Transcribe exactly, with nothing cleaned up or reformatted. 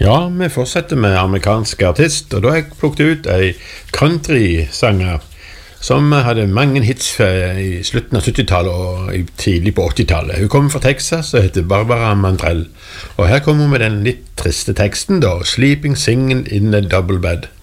Ja, vi fortsetter med amerikansk artist, og da har jeg plukket ut en country-sanger som hadde mange hits i slutten av syttitallet og tidlig på åttitallet. Hun kommer fra Texas og heter Barbara Mandrell, og her kommer hun med den litt triste teksten da, Sleeping Single in a Double Bed.